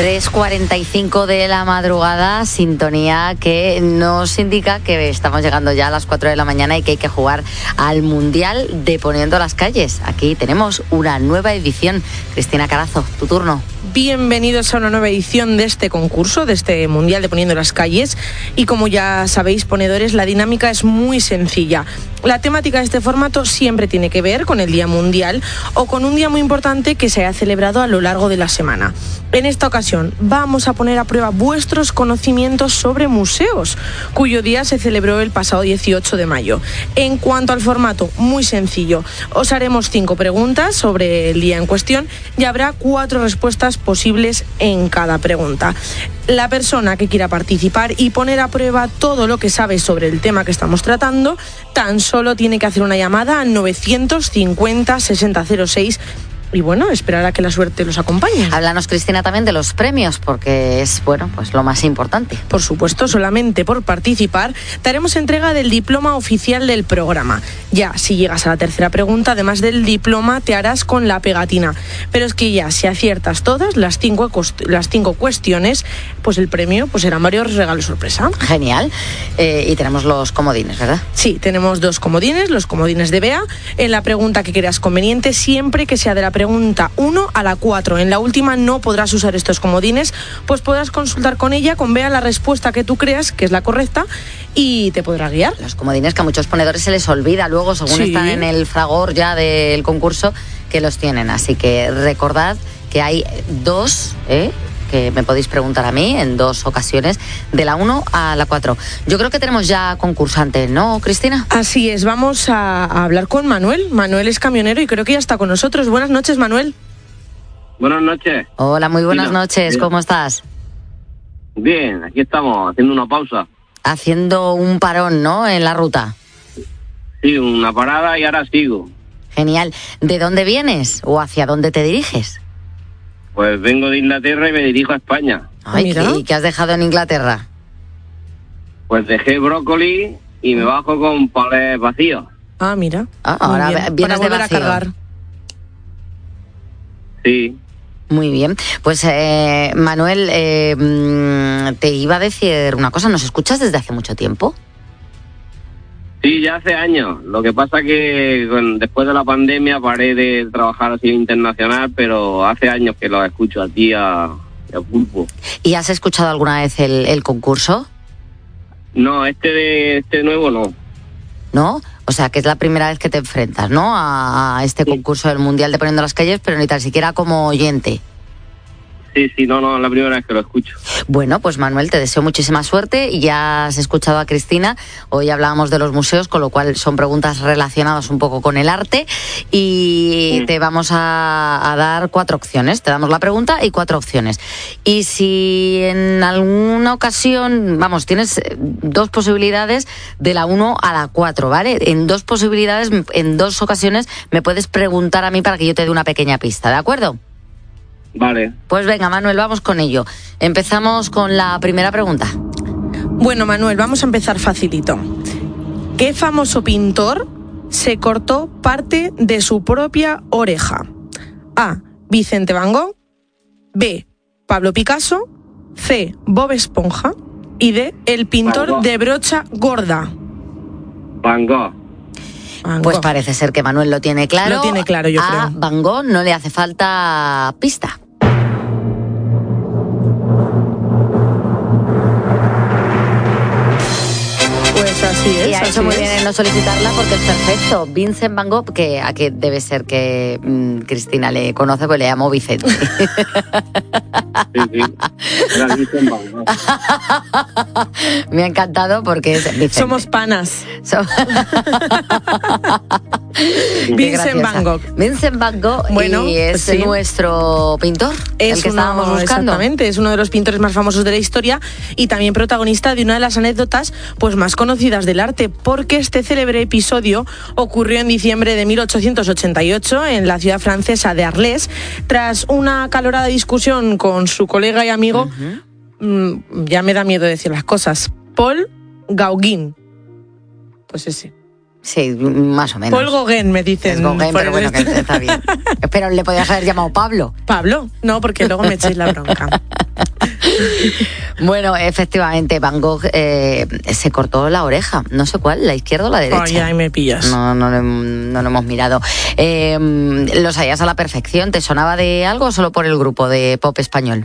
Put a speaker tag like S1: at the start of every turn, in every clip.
S1: 3:45 de la madrugada, sintonía que nos indica que estamos llegando ya a las 4 de la mañana y que hay que jugar al Mundial de Poniendo las Calles. Aquí tenemos una nueva edición. Cristina Carazo, tu turno.
S2: Bienvenidos a una nueva edición de este concurso, de este Mundial de Poniendo las Calles. Y como ya sabéis, ponedores, la dinámica es muy sencilla. La temática de este formato siempre tiene que ver con el Día Mundial o con un día muy importante que se haya celebrado a lo largo de la semana. En esta ocasión vamos a poner a prueba vuestros conocimientos sobre museos, cuyo día se celebró el pasado 18 de mayo. En cuanto al formato, muy sencillo. Os haremos 5 preguntas sobre el día en cuestión y habrá 4 respuestas posibles en cada pregunta. La persona que quiera participar y poner a prueba todo lo que sabe sobre el tema que estamos tratando, tan solo tiene que hacer una llamada al 950 6006 y bueno, esperar a que la suerte los acompañe.
S1: Háblanos, Cristina, también de los premios, porque es, bueno, pues lo más importante.
S2: Por supuesto, solamente por participar te haremos entrega del diploma oficial del programa. Ya, si llegas a la tercera pregunta, además del diploma, te harás con la pegatina. Pero es que ya, si aciertas todas las 5 cuestiones, pues el premio pues serán varios regalos sorpresa.
S1: Genial. Y tenemos los comodines, ¿verdad?
S2: Sí, tenemos 2 comodines, los comodines de Bea. En la pregunta que creas conveniente, siempre que sea de la pregunta 1 a la 4. En la última no podrás usar estos comodines, pues podrás consultar con ella, con Bea, la respuesta que tú creas que es la correcta y te podrá guiar.
S1: Los comodines que a muchos ponedores se les olvida luego, según
S2: Sí.
S1: están en el fragor ya del concurso, que los tienen. Así que recordad que hay 2, que me podéis preguntar a mí en 2 ocasiones, de la 1 a la 4. Yo creo que tenemos ya concursantes, ¿no, Cristina?
S2: Así es, vamos a hablar con Manuel. Manuel es camionero y creo que ya está con nosotros. Buenas noches, Manuel.
S3: Buenas noches.
S1: Hola, muy buenas
S3: Mira,
S1: noches.
S3: mira.
S1: ¿Cómo estás?
S3: Bien, aquí estamos, haciendo una pausa.
S1: Haciendo un parón, ¿no?, en la ruta.
S3: Sí, una parada y ahora sigo.
S1: Genial. ¿De dónde vienes o hacia dónde te diriges?
S3: Pues vengo de Inglaterra y me dirijo a España.
S1: Ay,
S2: Mira.
S1: ¿qué has dejado en Inglaterra?
S3: Pues dejé brócoli y me bajo con palés vacíos.
S2: Ah, mira.
S1: Ah,
S2: Muy
S1: ahora
S2: bien.
S1: vienes
S2: Para
S1: de
S2: volver
S1: vacío.
S2: a cargar.
S3: Sí.
S1: Muy bien. Pues, Manuel, te iba a decir una cosa. ¿Nos escuchas desde hace mucho tiempo?
S3: Sí, ya hace años. Lo que pasa que después de la pandemia paré de trabajar así internacional, pero hace años que lo escucho a ti, a Pulpo.
S1: ¿Y has escuchado alguna vez el concurso?
S3: No, este nuevo no.
S1: ¿No? O sea, que es la primera vez que te enfrentas, ¿no?, a este
S3: Sí.
S1: concurso del Mundial de Poniendo las Calles, pero ni tan siquiera como oyente.
S3: Sí, no, es la primera vez que lo escucho.
S1: Bueno, pues Manuel, te deseo muchísima suerte. Ya has escuchado a Cristina. Hoy hablábamos de los museos, con lo cual son preguntas relacionadas un poco con el arte. Y
S3: Sí.
S1: te vamos a dar 4 opciones. Te damos la pregunta y 4 opciones. Y si en alguna ocasión, vamos, tienes 2 posibilidades de la 1 a la 4, ¿vale? En 2 posibilidades, en 2 ocasiones, me puedes preguntar a mí para que yo te dé una pequeña pista, ¿de acuerdo?
S3: Vale.
S1: Pues venga, Manuel, vamos con ello. Empezamos con la primera pregunta.
S2: Bueno, Manuel, vamos a empezar facilito. ¿Qué famoso pintor se cortó parte de su propia oreja? A. Vicente Van Gogh. B. Pablo Picasso. C. Bob Esponja. Y D. El pintor
S3: Van Gogh.
S2: de brocha gorda.
S3: Van Gogh.
S2: Van
S1: Pues
S2: Gogh.
S1: parece ser que Manuel lo tiene claro.
S2: Lo tiene claro, yo
S1: a
S2: creo.
S1: Van Gogh no le hace falta pista.
S2: Pues así es.
S1: Y ha
S2: así
S1: hecho muy
S2: es.
S1: bien en no solicitarla porque es perfecto. Vincent Van Gogh, que a que debe ser que Cristina le conoce, pues le llamo Vicente.
S3: Sí. Era Vicente Van Gogh.
S1: Me ha encantado porque es Vicente.
S2: Somos panas.
S1: So- Qué
S2: Vincent
S1: graciosa.
S2: Van Gogh.
S1: Vincent Van Gogh,
S2: Bueno,
S1: y es
S2: pues sí.
S1: nuestro pintor, el que estábamos buscando.
S2: Exactamente, es uno de los pintores más famosos de la historia y también protagonista de una de las anécdotas pues más conocidas del arte, porque este célebre episodio ocurrió en diciembre de 1888 en la ciudad francesa de Arles, tras una acalorada discusión con su colega y amigo, ya me da miedo decir las cosas, Paul Gauguin. Pues ese.
S1: Sí, más o menos.
S2: Paul Gauguin, me dicen.
S1: Es Gauguin,
S2: por
S1: pero bueno,
S2: el-
S1: que está bien. Pero le podías haber llamado Pablo.
S2: Pablo, no, porque luego me echéis la bronca.
S1: Bueno, efectivamente, Van Gogh se cortó la oreja. No sé cuál, la izquierda o la derecha.
S2: Ay, ahí me pillas.
S1: No lo hemos mirado. Lo sabías a la perfección. ¿Te sonaba de algo o solo por el grupo de pop español?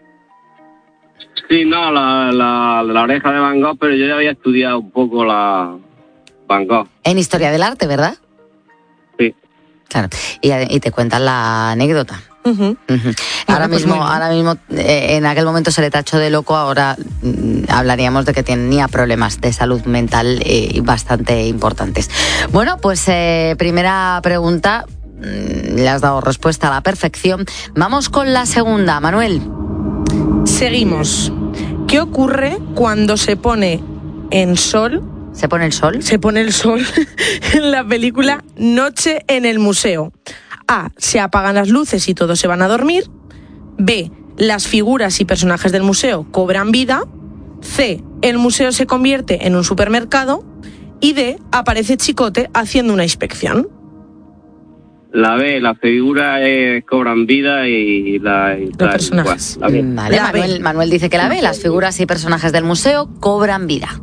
S3: Sí, no, la oreja de Van Gogh, pero yo ya había estudiado un poco la Van Gogh.
S1: En Historia del Arte, ¿verdad?
S3: Sí.
S1: Claro. Y te cuentan la anécdota.
S2: Uh-huh.
S1: Ahora mismo, en aquel momento se le tachó de loco, ahora hablaríamos de que tenía problemas de salud mental bastante importantes. Bueno, pues primera pregunta, le has dado respuesta a la perfección. Vamos con la segunda, Manuel.
S2: Seguimos. ¿Qué ocurre cuando se pone en sol?
S1: ¿Se pone el sol?
S2: Se pone el sol en la película Noche en el Museo. A. Se apagan las luces y todos se van a dormir. B. Las figuras y personajes del museo cobran vida. C. El museo se convierte en un supermercado. Y D. Aparece Chicote haciendo una inspección.
S3: La B, las figuras cobran vida y
S2: los personajes.
S3: La B.
S1: Vale, Manuel dice que la B, las figuras y personajes del museo cobran vida.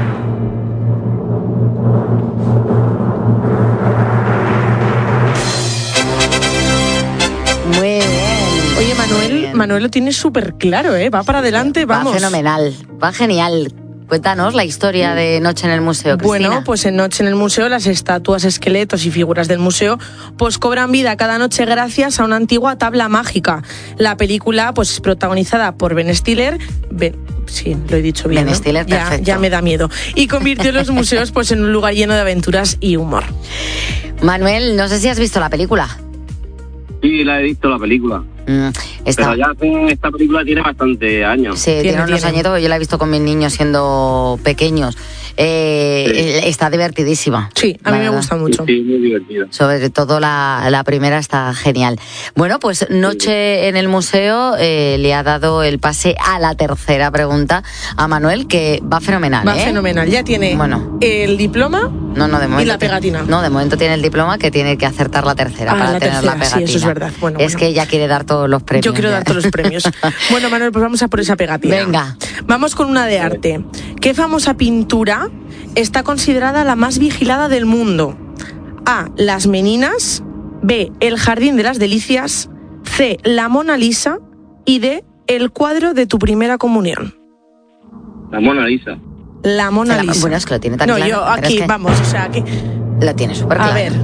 S1: Muy bien.
S2: Oye, Manuel lo tiene súper claro, ¿eh? Va para adelante, vamos.
S1: Va fenomenal, va genial. Cuéntanos la historia de Noche en el Museo, Cristina.
S2: Bueno, pues en Noche en el Museo las estatuas, esqueletos y figuras del museo pues cobran vida cada noche gracias a una antigua tabla mágica. La película pues es protagonizada por Ben Stiller. Sí, lo he dicho bien,
S1: Ben Stiller,
S2: ¿no?
S1: perfecto.
S2: Ya me da miedo. Y convirtió los museos pues en un lugar lleno de aventuras y humor.
S1: Manuel, no sé si has visto la película.
S3: Sí, la he visto, la película. Pero ya esta película tiene bastante años.
S1: Sí, tiene unos añitos, yo la he visto con mis niños siendo pequeños. Está divertidísima.
S2: Sí, a mí me gusta mucho.
S3: Sí, muy divertida.
S1: Sobre todo la primera está genial. Bueno, pues Noche en el Museo le ha dado el pase a la tercera pregunta a Manuel, que va fenomenal.
S2: Va fenomenal, ya tiene el diploma
S1: de momento,
S2: y la pegatina.
S1: No, de momento tiene el diploma, que tiene que acertar la tercera para tener la pegatina.
S2: Sí, eso es verdad. Bueno.
S1: Que ella quiere dar todos los premios.
S2: Yo quiero dar todos los premios. Bueno, Manuel, pues vamos a por esa pegatina.
S1: Venga.
S2: Vamos con una de arte. ¿Qué famosa pintura está considerada la más vigilada del mundo? A. Las Meninas. B. El Jardín de las Delicias. C. La Mona Lisa. Y D. El cuadro de tu primera comunión.
S3: La Mona Lisa.
S2: La Mona Lisa.
S1: Bueno, es que lo tiene tan
S2: claro.
S1: No,
S2: yo aquí, vamos, o sea, aquí...
S1: La tiene súper claro.
S2: A ver.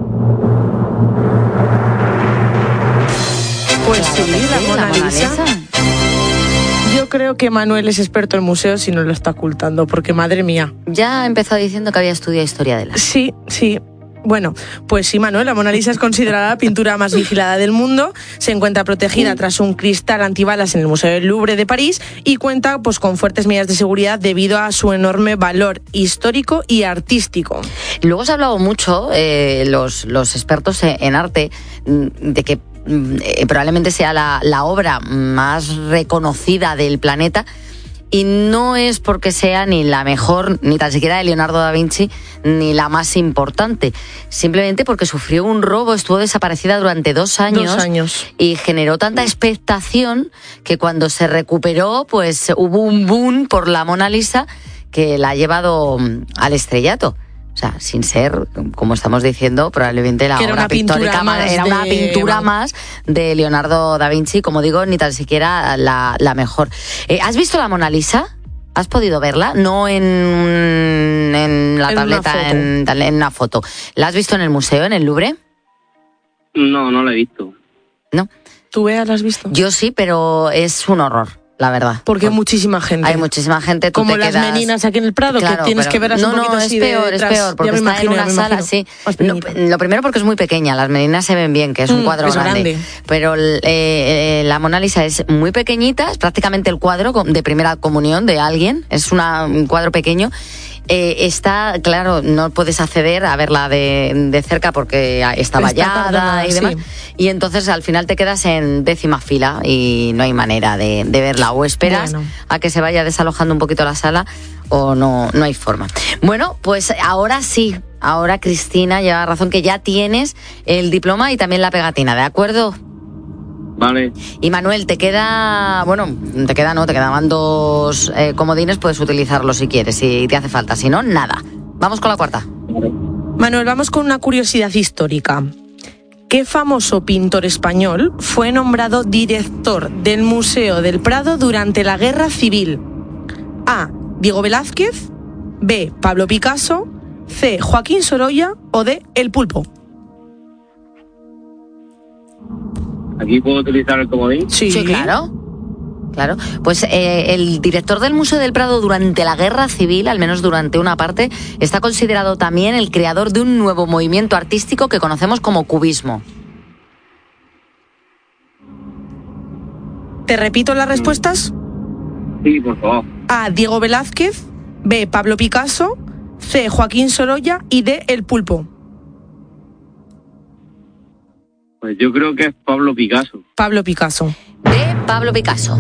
S2: Pues
S1: claro,
S2: sí, la Mona Lisa. Yo creo que Manuel es experto en museos y no lo está ocultando, porque madre mía.
S1: Ya empezó diciendo que había estudiado historia del arte.
S2: Sí. Bueno, pues sí, Manuel, la Mona Lisa es considerada la pintura más vigilada del mundo. Se encuentra protegida tras un cristal antibalas en el Museo del Louvre de París y cuenta pues con fuertes medidas de seguridad debido a su enorme valor histórico y artístico.
S1: Luego se ha hablado mucho, los expertos en arte, de que probablemente sea la obra más reconocida del planeta, y no es porque sea ni la mejor, ni tan siquiera de Leonardo da Vinci, ni la más importante, simplemente porque sufrió un robo, estuvo desaparecida durante 2 años y generó tanta expectación que cuando se recuperó pues hubo un boom por la Mona Lisa que la ha llevado al estrellato. O sea, sin ser, como estamos diciendo, probablemente la obra pictórica era una pintura más de Leonardo da Vinci, como digo, ni tan siquiera la mejor. ¿Has visto la Mona Lisa? ¿Has podido verla? No en la tableta, en una foto. ¿La has visto en el museo, en el Louvre?
S3: No la he visto.
S1: ¿No?
S2: ¿Tú, Bea, la has visto?
S1: Yo sí, pero es un horror. La verdad.
S2: Porque hay muchísima gente.
S1: Hay muchísima gente.
S2: Como las Meninas aquí en el Prado, claro, que tienes que verlas un poquito así de detrás.
S1: Es peor, porque está en una sala así. Lo primero porque es muy pequeña, las Meninas se ven bien, que es un cuadro grande. Pero la Mona Lisa es muy pequeñita, es prácticamente el cuadro de primera comunión de alguien, es un cuadro pequeño. Está, claro, no puedes acceder a verla de cerca porque está vallada y demás. Sí. Y entonces al final te quedas en 10ª fila y no hay manera de verla. O esperas a que se vaya desalojando un poquito la sala o no hay forma. Bueno, pues ahora sí. Ahora Cristina lleva razón, que ya tienes el diploma y también la pegatina, ¿de acuerdo?
S3: Vale.
S1: Y Manuel, te quedaban 2 comodines, puedes utilizarlos si quieres, si te hace falta, si no, nada. Vamos con la cuarta.
S2: Manuel, vamos con una curiosidad histórica. ¿Qué famoso pintor español fue nombrado director del Museo del Prado durante la Guerra Civil? A. Diego Velázquez, B. Pablo Picasso, C. Joaquín Sorolla o D. El Pulpo.
S3: ¿Aquí puedo utilizar el comodín?
S1: Sí, claro. Claro, pues el director del Museo del Prado durante la Guerra Civil, al menos durante una parte, está considerado también el creador de un nuevo movimiento artístico que conocemos como cubismo.
S2: ¿Te repito las respuestas?
S3: Sí, por favor.
S2: A. Diego Velázquez, B. Pablo Picasso, C. Joaquín Sorolla y D. El Pulpo.
S3: Pues yo creo que es Pablo Picasso.
S2: Pablo Picasso.
S1: De Pablo Picasso.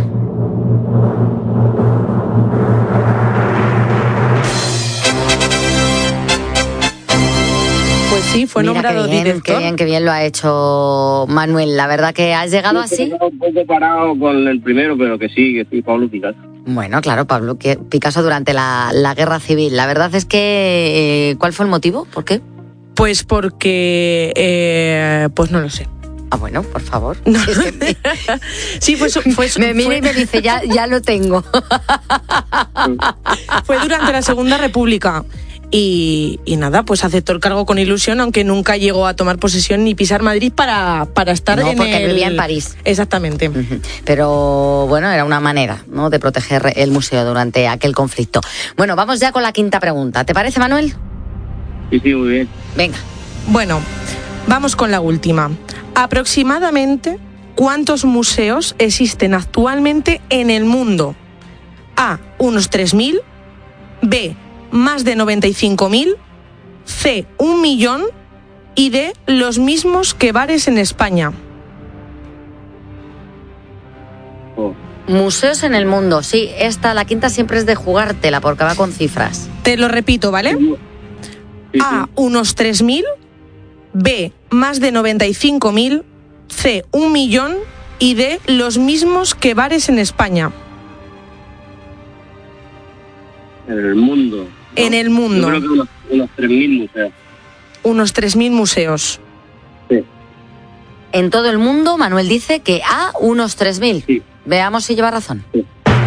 S2: Pues sí, fue nombrado director.
S1: Qué bien lo ha hecho Manuel. La verdad que has llegado así.
S3: Un poco parado con el primero, pero que sí, Pablo Picasso.
S1: Bueno, claro, Pablo Picasso durante la Guerra Civil. La verdad es que... ¿cuál fue el motivo? ¿Por qué?
S2: Pues porque... pues no lo sé.
S1: Ah, bueno, por favor.
S2: No. Sí, fue
S1: me mira y me dice, ya lo tengo.
S2: Fue durante la Segunda República. Y nada, pues aceptó el cargo con ilusión, aunque nunca llegó a tomar posesión ni pisar Madrid para estar
S1: no, porque vivía en París.
S2: Exactamente.
S1: Pero bueno, era una manera, ¿no?, de proteger el museo durante aquel conflicto. Bueno, vamos ya con la quinta pregunta. ¿Te parece, Manuel?
S3: Sí, muy bien.
S1: Venga.
S2: Bueno, vamos con la última. Aproximadamente, ¿cuántos museos existen actualmente en el mundo? A, unos 3.000, B, más de 95.000, C, 1 millón y D, los mismos que bares en España.
S1: Museos en el mundo, sí, la quinta siempre es de jugártela porque va con cifras.
S2: Te lo repito, ¿vale? A, unos 3.000, B, más de 95.000, C, 1 millón y D, los mismos que bares en España.
S3: En el mundo. ¿No?
S2: En el mundo.
S3: Yo creo que unos 3.000 museos.
S2: Unos 3.000 museos.
S3: Sí.
S1: En todo el mundo, Manuel dice que unos 3.000.
S3: Sí.
S1: Veamos si lleva razón.
S3: Sí.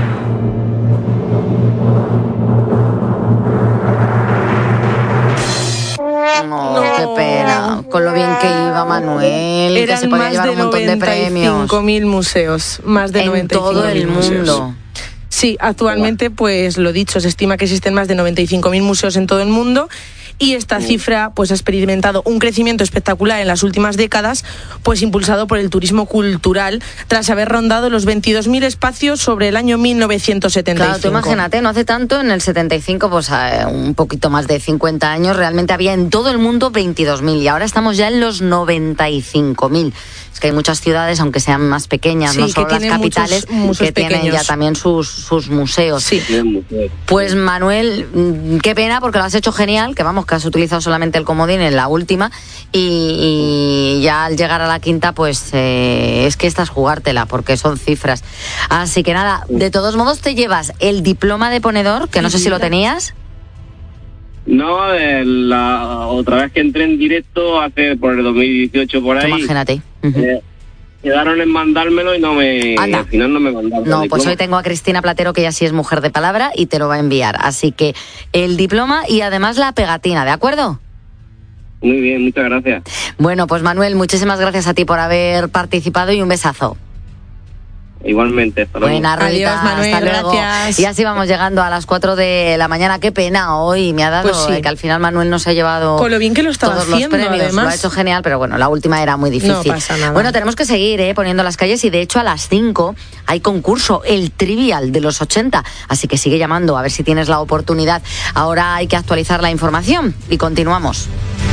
S1: No, qué pena. Con lo bien que iba Manuel,
S2: Eran
S1: que se podía llevar un montón de premios.
S2: 95.000 museos, más de 95.000
S1: en todo el mundo.
S2: Sí, actualmente, pues lo dicho, se estima que existen más de 95.000 museos en todo el mundo y esta cifra pues ha experimentado un crecimiento espectacular en las últimas décadas, pues impulsado por el turismo cultural, tras haber rondado los 22.000 espacios sobre el año 1975.
S1: Claro, tú imagínate, no hace tanto, en el 75, pues un poquito más de 50 años, realmente había en todo el mundo 22.000 y ahora estamos ya en los 95.000. Es que hay muchas ciudades, aunque sean más pequeñas, sí, no solo las capitales, que tienen ya también sus museos.
S2: Sí.
S1: Pues Manuel, qué pena porque lo has hecho genial, que vamos, que has utilizado solamente el comodín en la última y ya al llegar a la quinta, pues es que esta es jugártela porque son cifras. Así que nada, de todos modos te llevas el diploma de ponedor, que no sé si lo tenías.
S3: No, la otra vez que entré en directo, por el 2018 por ahí.
S1: Imagínate.
S3: Quedaron en mandármelo y al final no me mandaron.
S1: No, pues hoy tengo a Cristina Platero, que ya sí es mujer de palabra y te lo va a enviar. Así que el diploma y además la pegatina, ¿de acuerdo?
S3: Muy bien, muchas gracias.
S1: Bueno, pues Manuel, muchísimas gracias a ti por haber participado y un besazo.
S3: Igualmente, hasta luego.
S1: Buena ruedita,
S2: adiós, Manuel,
S1: hasta luego.
S2: gracias.
S1: Y así vamos llegando a las 4 de la mañana. Qué pena hoy me ha dado,
S2: pues sí,
S1: que al final Manuel no se ha llevado
S2: con lo bien que lo estaba
S1: todos
S2: haciendo,
S1: los premios.
S2: además.
S1: Lo ha hecho genial, pero bueno, la última era muy difícil.
S2: No pasa nada.
S1: Bueno, tenemos que seguir poniendo las calles y de hecho a las 5 hay concurso, el Trivial de los 80. Así que sigue llamando a ver si tienes la oportunidad. Ahora hay que actualizar la información y continuamos.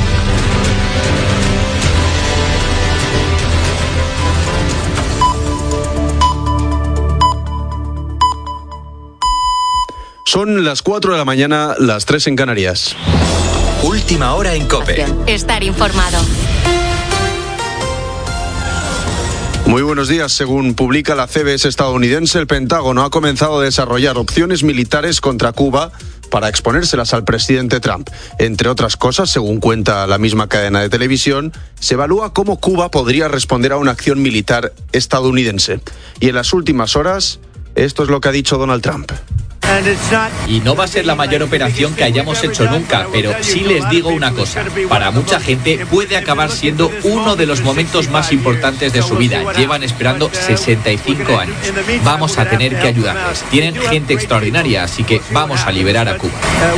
S4: Son las 4 de la mañana, las 3 en Canarias.
S5: Última hora en COPE.
S6: Estar informado.
S4: Muy buenos días. Según publica la CBS estadounidense, el Pentágono ha comenzado a desarrollar opciones militares contra Cuba para exponérselas al presidente Trump. Entre otras cosas, según cuenta la misma cadena de televisión, se evalúa cómo Cuba podría responder a una acción militar estadounidense. Y en las últimas horas, esto es lo que ha dicho Donald Trump.
S6: Y no va a ser la mayor operación que hayamos hecho nunca, pero sí les digo una cosa. Para mucha gente puede acabar siendo uno de los momentos más importantes de su vida. Llevan esperando 65 años. Vamos a tener que ayudarles. Tienen gente extraordinaria, así que vamos a liberar a Cuba.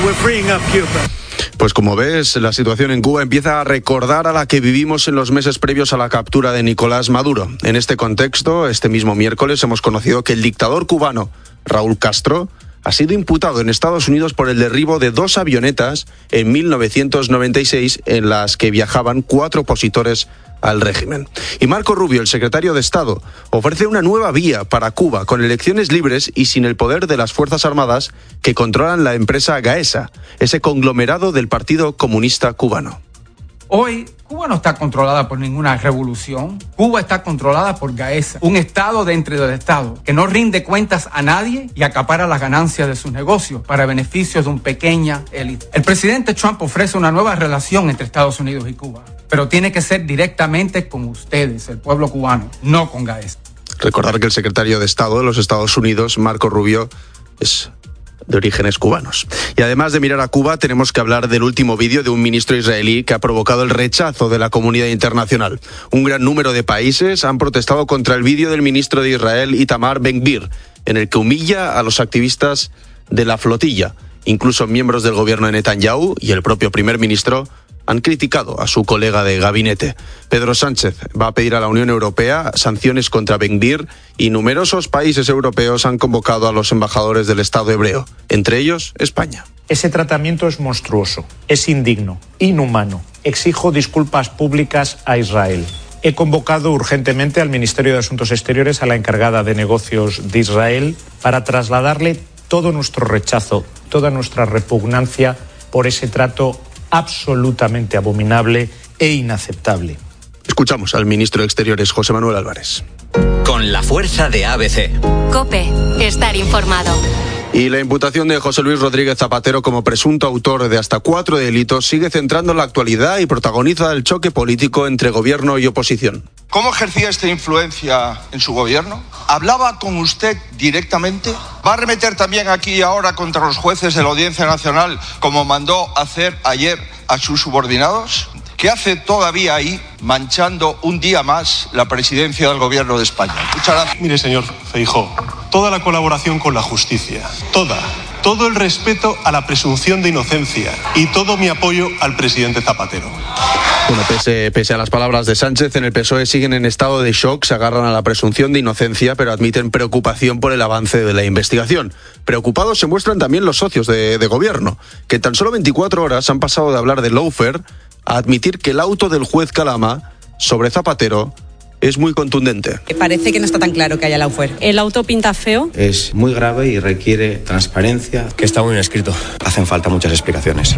S4: Pues como ves, la situación en Cuba empieza a recordar a la que vivimos en los meses previos a la captura de Nicolás Maduro. En este contexto, este mismo miércoles hemos conocido que el dictador cubano, Raúl Castro, ha sido imputado en Estados Unidos por el derribo de 2 avionetas en 1996 en las que viajaban 4 opositores al régimen. Y Marco Rubio, el secretario de Estado, ofrece una nueva vía para Cuba con elecciones libres y sin el poder de las Fuerzas Armadas que controlan la empresa Gaesa, ese conglomerado del Partido Comunista Cubano.
S7: Hoy, Cuba no está controlada por ninguna revolución. Cuba está controlada por Gaesa, un Estado dentro del Estado que no rinde cuentas a nadie y acapara las ganancias de sus negocios para beneficios de una pequeña élite. El presidente Trump ofrece una nueva relación entre Estados Unidos y Cuba, pero tiene que ser directamente con ustedes, el pueblo cubano, no con Gaesa.
S4: Recordar que el secretario de Estado de los Estados Unidos, Marco Rubio, es de orígenes cubanos. Y además de mirar a Cuba, tenemos que hablar del último vídeo de un ministro israelí que ha provocado el rechazo de la comunidad internacional. Un gran número de países han protestado contra el vídeo del ministro de Israel, Itamar Ben-Gvir, en el que humilla a los activistas de la flotilla. Incluso miembros del gobierno de Netanyahu y el propio primer ministro han criticado a su colega de gabinete. Pedro Sánchez va a pedir a la Unión Europea sanciones contra Ben-Gvir y numerosos países europeos han convocado a los embajadores del Estado hebreo, entre ellos España.
S8: Ese tratamiento es monstruoso, es indigno, inhumano. Exijo disculpas públicas a Israel. He convocado urgentemente al Ministerio de Asuntos Exteriores, a la encargada de negocios de Israel, para trasladarle todo nuestro rechazo, toda nuestra repugnancia por ese trato absolutamente abominable e inaceptable.
S4: Escuchamos al ministro de Exteriores, José Manuel Álvarez.
S5: Con la fuerza de ABC.
S9: COPE, estar informado.
S4: Y la imputación de José Luis Rodríguez Zapatero como presunto autor de hasta 4 delitos sigue centrando la actualidad y protagoniza el choque político entre gobierno y oposición.
S10: ¿Cómo ejercía esta influencia en su gobierno? ¿Hablaba con usted directamente? ¿Va a arremeter también aquí y ahora contra los jueces de la Audiencia Nacional, como mandó hacer ayer a sus subordinados? ¿Qué hace todavía ahí, manchando un día más la presidencia del gobierno de España? Muchas gracias.
S11: Mire, señor Feijóo, toda la colaboración con la justicia, todo el respeto a la presunción de inocencia y todo mi apoyo al presidente Zapatero.
S4: Bueno, pese a las palabras de Sánchez, en el PSOE siguen en estado de shock, se agarran a la presunción de inocencia, pero admiten preocupación por el avance de la investigación. Preocupados se muestran también los socios de gobierno, que en tan solo 24 horas han pasado de hablar de lawfare a admitir que el auto del juez Calama sobre Zapatero es muy contundente.
S12: Parece que no está tan claro que haya lawfare.
S13: El auto pinta feo.
S14: Es muy grave y requiere transparencia.
S15: Que está muy bien escrito.
S14: Hacen falta muchas explicaciones.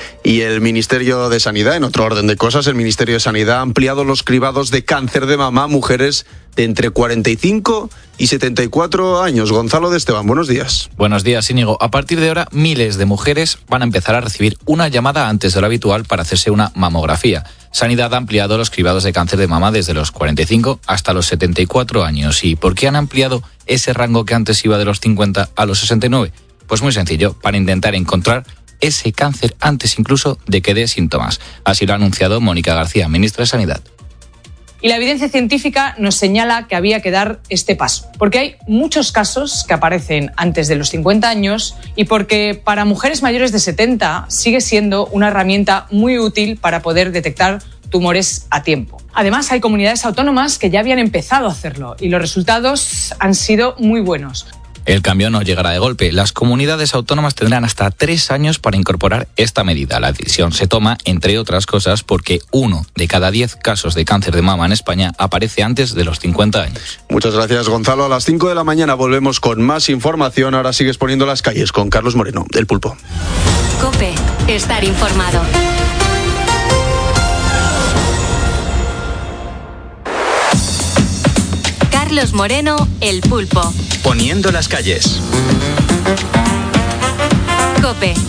S4: Y el Ministerio de Sanidad, en otro orden de cosas, el Ministerio de Sanidad ha ampliado los cribados de cáncer de mama a mujeres de entre 45 y 74 años. Gonzalo de Esteban, buenos días.
S16: Buenos días, Íñigo. A partir de ahora, miles de mujeres van a empezar a recibir una llamada antes de lo habitual para hacerse una mamografía. Sanidad ha ampliado los cribados de cáncer de mama desde los 45 hasta los 74 años. ¿Y por qué han ampliado ese rango que antes iba de los 50 a los 69? Pues muy sencillo, para intentar encontrar ese cáncer antes incluso de que dé síntomas. Así lo ha anunciado Mónica García, ministra de Sanidad.
S17: Y la evidencia científica nos señala que había que dar este paso, porque hay muchos casos que aparecen antes de los 50 años y porque para mujeres mayores de 70 sigue siendo una herramienta muy útil para poder detectar tumores a tiempo. Además, hay comunidades autónomas que ya habían empezado a hacerlo y los resultados han sido muy buenos.
S16: El cambio no llegará de golpe. Las comunidades autónomas tendrán hasta 3 años para incorporar esta medida. La decisión se toma, entre otras cosas, porque 1 de cada 10 casos de cáncer de mama en España aparece antes de los 50 años.
S4: Muchas gracias, Gonzalo. A las 5 de la mañana volvemos con más información. Ahora sigues poniendo las calles con Carlos Moreno, El Pulpo.
S9: COPE, estar informado. Carlos Moreno, El Pulpo.
S5: Poniendo las calles.
S9: COPE.